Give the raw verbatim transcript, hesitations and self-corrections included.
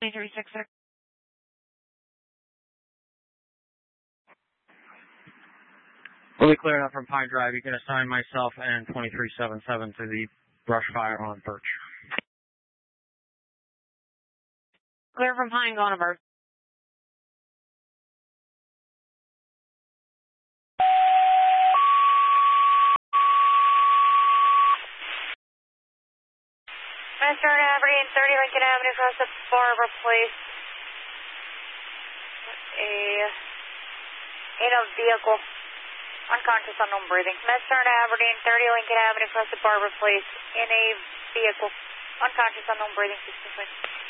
three six six. We'll be clearing up from Pine Drive. You can assign myself and twenty-three seventy-seven to the brush fire on Birch. Clear from Pine, going to Birch. Mister Aberdeen, thirty Lincoln Avenue, across the Barber Place. A, in a vehicle, unconscious, unknown breathing. Mister Aberdeen, thirty Lincoln Avenue, across the Barber Place, in a vehicle, unconscious, unknown breathing.